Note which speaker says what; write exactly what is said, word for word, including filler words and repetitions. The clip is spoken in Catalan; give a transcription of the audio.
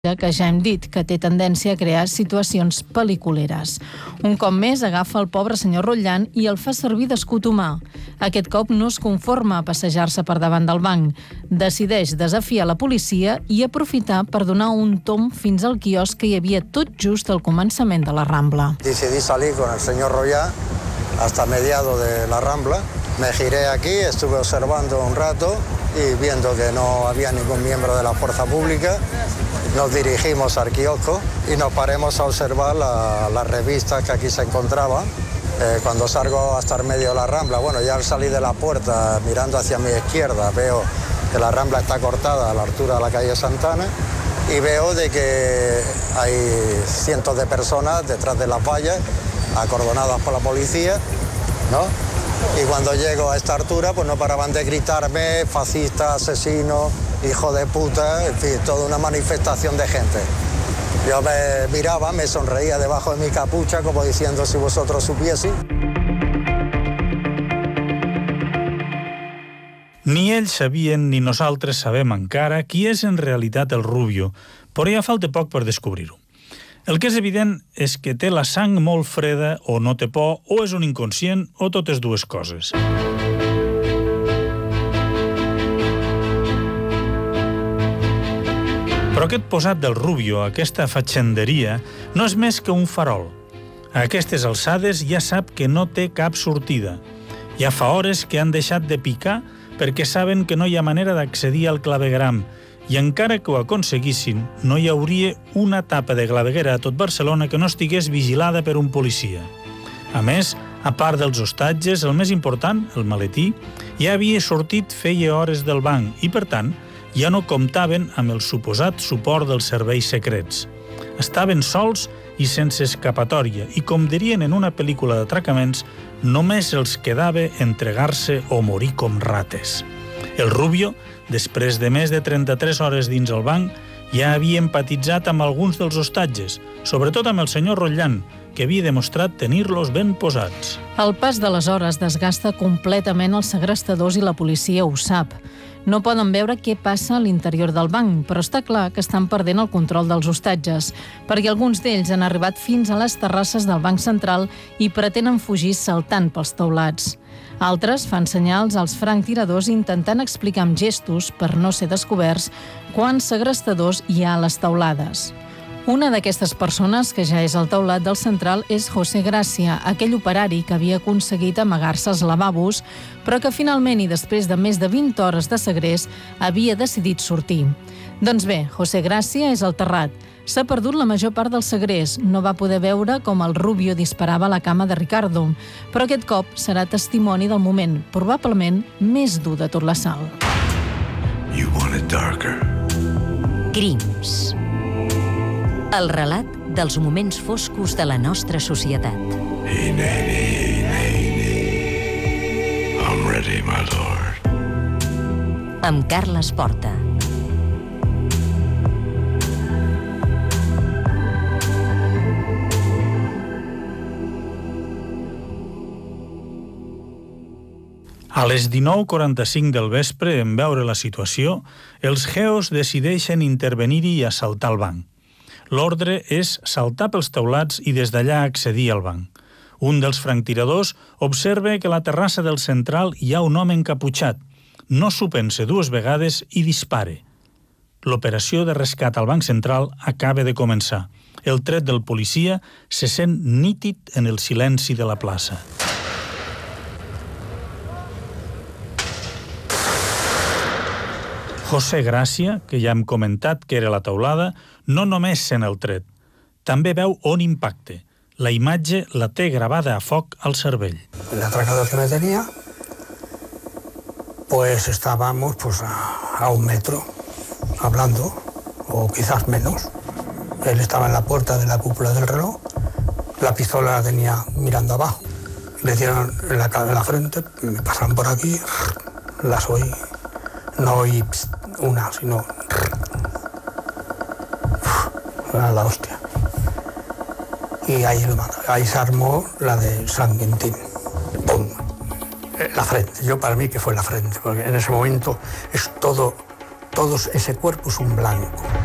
Speaker 1: que ja hem dit que té tendència a crear situacions pel·liculeres. Un cop més agafa el pobre senyor Rotllan i el fa servir d'escut humà. Aquest cop no es conforma a passejar-se per davant del banc. Decideix desafiar la policia i aprofitar per donar un tomb fins al quiosc que hi havia tot just al començament de la Rambla.
Speaker 2: Decidí salir con el señor Rotllan hasta mediado de la Rambla. Me giré aquí, estuve observando un rato y viendo que no había ningún miembro de la fuerza pública, nos dirigimos al kiosco y nos paremos a observar la, las revistas que aquí se encontraban. Eh, cuando salgo hasta el medio de la Rambla, bueno, ya al salir de la puerta, mirando hacia mi izquierda, veo que la Rambla está cortada a la altura de la calle Santana y veo de que hay cientos de personas detrás de las vallas, acordonadas por la policía, ¿no? Y cuando llego a esta altura, pues no paraban de gritarme fascista, asesino, hijo de puta, en fin, toda una manifestación de gente. Yo me miraba, me sonreía debajo de mi capucha, como diciendo si vosotros supieseis.
Speaker 3: Ni ells sabien ni nosaltres sabem encara qui és en realitat el Rubio, però ja falta poc per descobrir-ho. El que és evident és que té la sang molt freda, o no té por, o és un inconscient, o totes dues coses. Però aquest posat del Rubio, aquesta fatxenderia, no és més que un farol. A aquestes alçades ja sap que no té cap sortida. Ja fa hores que han deixat de picar perquè saben que no hi ha manera d'accedir al clavegueram, i encara que ho aconseguissin, no hi hauria una tapa de claveguera a tot Barcelona que no estigués vigilada per un policia. A més, a part dels hostatges, el més important, el maletí, ja havia sortit feia hores del banc i, per tant, ja no comptaven amb el suposat suport dels serveis secrets. Estaven sols i sense escapatòria i, com dirien en una pel·lícula d'atracaments, només els quedava entregar-se o morir com rates. El Rubio, després de més de trenta-tres hores dins el banc, ja havia empatitzat amb alguns dels hostatges, sobretot amb el senyor Rotllan, que havia demostrat tenir-los ben posats.
Speaker 1: El pas de les hores desgasta completament els segrestadors i la policia ho sap. No poden veure què passa a l'interior del banc, però està clar que estan perdent el control dels hostatges, perquè alguns d'ells han arribat fins a les terrasses del Banc Central i pretenen fugir saltant pels teulats. Altres fan senyals als franctiradors intentant explicar amb gestos, per no ser descoberts, quants segrestadors hi ha a les teulades. Una d'aquestes persones, que ja és al teulat del Central, és José Gracia, aquell operari que havia aconseguit amagar-se als lavabos, però que finalment, i després de més de vint hores de segrest, havia decidit sortir. Doncs bé, José Gracia és al terrat. S'ha perdut la major part del segrest, no va poder veure com el Rubio disparava a la cama de Ricardo, però aquest cop serà testimoni del moment, probablement més dur de tot l'assalt.
Speaker 4: You want it darker.
Speaker 5: Crims. El relat dels moments foscos de la nostra societat.
Speaker 4: Hey, Nanny, hey, Nanny. I'm ready, my lord.
Speaker 5: Amb Carles Porta.
Speaker 3: A les dinou quaranta-cinc del vespre, en veure la situació, els geos decideixen intervenir-hi i assaltar el banc. L'ordre és saltar pels teulats i des d'allà accedir al banc. Un dels franctiradors observa que a la terrassa del Central hi ha un home encaputxat. No s'ho pensa dues vegades i dispare. L'operació de rescat al Banc Central acaba de començar. El tret del policia se sent nítid en el silenci de la plaça. José Gracia, que ja hem comentat que era a la teulada, no només sent el tret, també veu on impacte. La imatge la té gravada a foc al cervell.
Speaker 6: El atracador que me tenía, pues estábamos pues, a, a un metro hablando, o quizás menos. Él estaba en la puerta de la cúpula del reloj, la pistola la tenía mirando abajo. Le dieron en la, en la frente, me pasaron por aquí, las oí, no oí una, sino... Era la hostia. Y ahí, ahí se armó la de San Quintín. ¡Pum! La frente. Yo para mí que fue la frente, porque en ese momento es todo, todo ese cuerpo es un blanco.